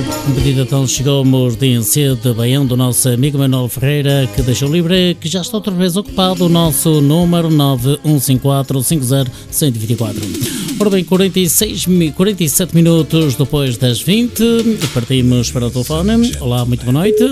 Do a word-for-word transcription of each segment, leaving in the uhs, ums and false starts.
Um pedido então chegou-nos de Ence de Baião do nosso amigo Manuel Ferreira, que deixou livre, que já está outra vez ocupado o nosso número nove um cinco quatro cinco zero um zero dois quatro. Ora bem, quarenta e seis, quarenta e sete minutos depois das vinte, partimos para o telefone. Olá, muito boa noite.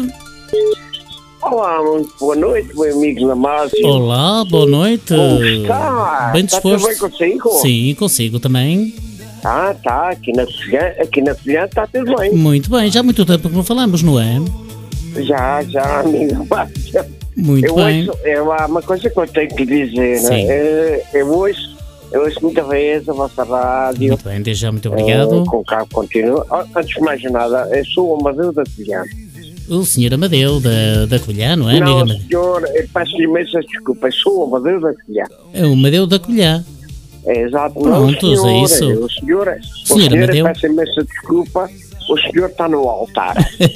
Olá, muito boa noite, meu amigo Damásio. Olá, boa noite. Como está? Bem disposto? Está tudo bem consigo? Sim, consigo também. Ah, tá, aqui na Covilhã, aqui na Covilhã está tudo bem. Muito bem, já há muito tempo que não falamos, não é? Já, já, amigo Damásio. Muito eu bem. Ouço, é uma coisa que eu tenho que dizer, Sim. né? Eu ouço, eu ouço muita vez a vossa rádio. Muito bem, desde já muito obrigado. É, com cabo contínuo. Antes de mais nada, eu sou o Amadeu da Covilhã. O senhor Amadeu da, da Covilhã, não é, Não, amigo Amadeu? senhor, eu peço-lhe imensas desculpas, eu sou o Amadeu da Covilhã. É o Amadeu da Covilhã. É exato, Prontos, não, é senhor, isso. O senhor, o Senhor senhor, Amadeu. peço imensa desculpa, o senhor está no altar.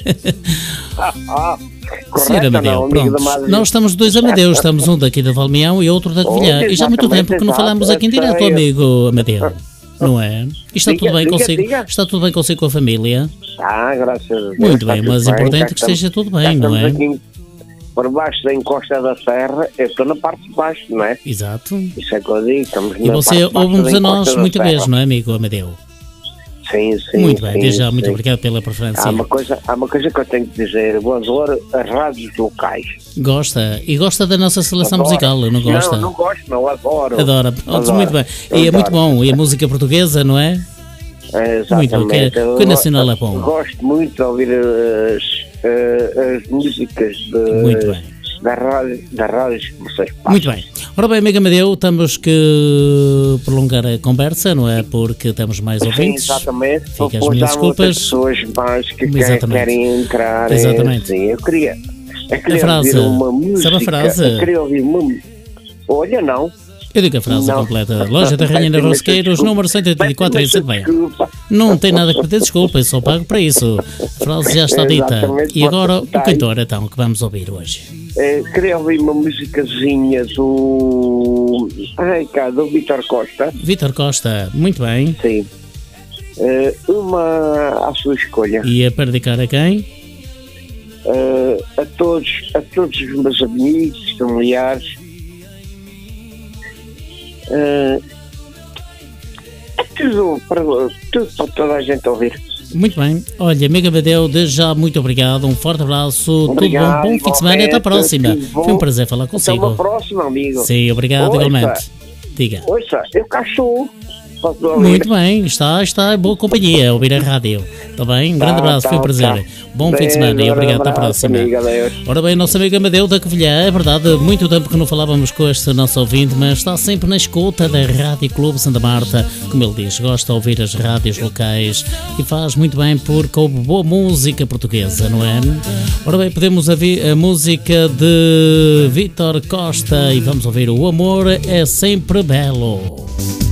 ah, ah, Senhor Amadeu, pronto. Nós estamos dois Amadeus, estamos um daqui da Valmião e outro da Covilhã. Oh, e já há muito tempo que não exato, falamos aqui em direto, sei. amigo Amadeu. Não é? E está Diga, tudo bem diga, consigo? diga. Está tudo bem consigo com a família? Ah, graças a Deus. Muito está bem, tudo mas bem, importante cá que estamos- esteja tudo cá bem, não é? estamos aqui por baixo da encosta da serra, eu estou na parte de baixo, não é? Exato. Isso é que eu digo, estamos E na você parte de baixo ouve-nos da a nós encosta da muita serra. vez, não é, amigo Amadeu? Sim, sim. Muito bem, sim, desde já, muito sim. obrigado pela preferência. Há uma, coisa, há uma coisa que eu tenho que dizer, eu adoro as rádios locais. Gosta? E gosta da nossa seleção Adoro. musical, não gosta? Não, não gosto, não, adoro. Adora, pronto, Adoro. muito bem. Eu E é muito adoro. bom, e a música portuguesa, não é? É, Muito bom, exatamente. que- Eu que nacional é bom. Gosto muito de ouvir as, eh, as músicas de, Muito bem. da rádio, das rádios que vocês passam. Muito bem. Ora bem, amigo Amadeu, temos que prolongar a conversa, não é? Porque temos mais Sim, ouvintes. exatamente. Fica as Pois minhas há muitas desculpas. pessoas mais que querem, Exatamente. querem entrar. em- Exatamente. Sim, eu queria, eu queria A frase. ouvir uma música. Sabe a frase? Eu queria ouvir uma mu- Olha, não. Eu digo a frase Não. completa. Loja da Rainha de Peço imensa Rosqueiros, desculpa. número cento e oitenta e quatro em Peço Sete imensa Baia. desculpa. Não tem nada que pedir desculpa, eu só pago para isso. A frase já está dita. Exatamente. E agora, o Está aí. cantor, então, que vamos ouvir hoje. Eh, queria ouvir uma musicazinha do. Ai, cá, do Vítor Costa. Vítor Costa, muito bem. Sim. Eh, uma à sua escolha. E a perdicar a quem? Eh, a, todos, a todos os meus amigos, familiares. Eh, é tudo para, tudo para toda a gente ouvir. Muito bem. Olha, amigo Amadeu, desde já muito obrigado. Um forte abraço. Obrigado, Tudo bom. Bom fim de semana e até a igualmente. próxima. Tudo bom. Foi um prazer falar Até uma consigo. próxima, amigo. Sim, obrigado Ouça. igualmente. Diga. Ouça, eu cá estou. Posso ouvir? Muito bem, está, está em boa companhia a ouvir a rádio. Está bem? Um grande Tá, abraço, tá, foi um prazer. tá. Bom fim de semana e Beijo, obrigado, até a abraço, próxima. amigo, adeus. Ora bem, nosso amigo Amadeu da Covilhã, é verdade, muito tempo que não falávamos com este nosso ouvinte, mas está sempre na escuta da Rádio Clube Santa Marta. Como ele diz, gosta de ouvir as rádios locais e faz muito bem porque ouve boa música portuguesa, não é? Ora bem, podemos ouvir a música de Vítor Costa e vamos ouvir O Amor é Sempre Belo.